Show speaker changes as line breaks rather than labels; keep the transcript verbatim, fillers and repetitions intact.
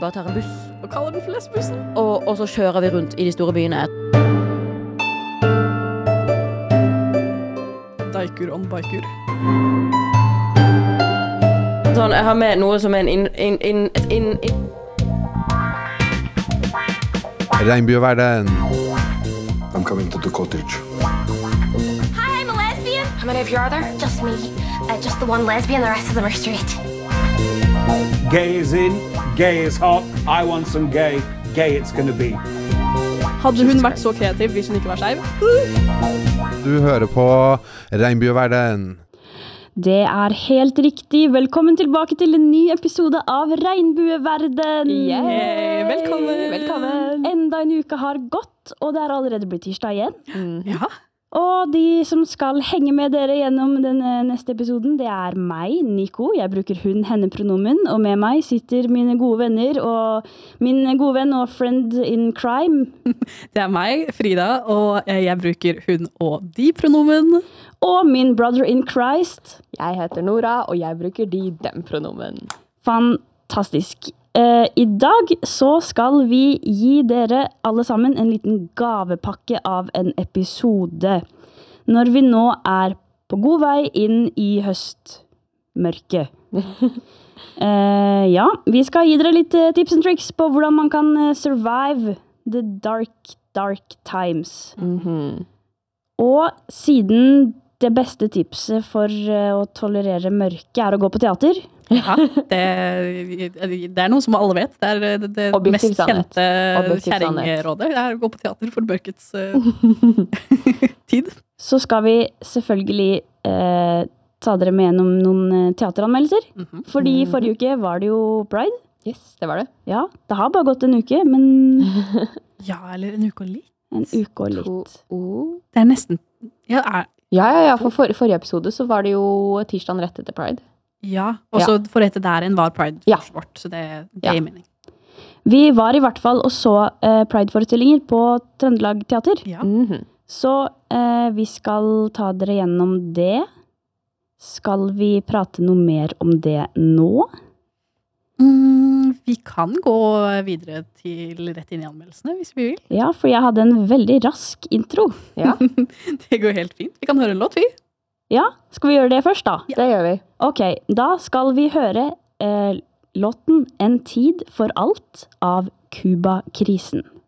bare tar en buss.
Og kaller den for lesbussen.
Og, og så kjører vi rundt i de store byene.
Daikur on biker.
Sånn, jeg har med noe som er en inn... inn, inn, inn, inn.
Regnbueverden.
I'm coming to the cottage.
Hi, I'm a lesbian. How many of you are there? Just me. Uh, just the one lesbian, the rest of them are straight.
Gay is in, gay is hot, I want some gay, gay it's gonna be.
Hadde hun vært så kreativ hvis hun ikke var skeiv?
Du hører på Regnbueverden.
Det er helt riktig. Velkommen tilbake til en ny episode av Regnbueverden.
Yay! Velkommen!
Velkommen! Enda en uke har gått, og det er allerede blitt tirsdag igjen.
Mm. Ja.
Og de som skal henge med dere gjennom den neste episoden, det er meg, Nico. Jeg bruker hun, henne pronomen, og med meg sitter mine gode venner, og min gode venn og friend in crime.
Det er meg, Frida, og jeg bruker hun og de pronomen.
Og min brother in Christ.
Jeg heter Nora, og jeg bruker de, dem pronomen.
Fantastisk. Uh, I dag så skal vi gi dere alle sammen en liten gavepakke av en episode. Når vi nå er på god vei inn i høstmørket. uh, ja, vi skal gi dere litt uh, tips and tricks på hvordan man kan uh, survive the dark, dark times.
Mm-hmm.
Og siden det beste tipset for uh, å tolerere mørket er å gå på teater.
Ja, det, det er noe som alle vet. Det er det, det mest kjente kjerringrådet. Det er å gå på teater for mørkets uh, tid.
Så skal vi selvfølgelig uh, ta dere med gjennom noen teateranmeldelser. Mm-hmm. Fordi forrige uke var det jo Pride.
Yes, det var det.
Ja, det har bare gått en uke, men...
ja, eller en uke og litt.
En uke og litt.
Oh.
Det er nesten... Ja, er...
ja, ja, ja, for, for forrige episode så var det jo tirsdagen rett etter Pride.
Ja, og så ja. For etter der en var Pride
ja.
Sport, så det, det ja. Er mening.
Vi var i hvert fall og så uh, Pride-forestillinger på Trøndelag Teater.
Ja.
Mm-hmm.
Så uh, vi skal ta dere gjennom det. Skal vi prate noe mer om det nå?
Mm, vi kan gå videre til rett inn i anmeldelsene, hvis vi vil.
Ja, for jeg hadde en veldig rask intro.
Ja.
Det går helt fint. Vi kan høre en låt, vi.
Ja, skal vi gjøre det først da?
Ja. Det gjør vi.
Ok, da skal vi høre eh, låten En tid for alt av Cuba-krisen.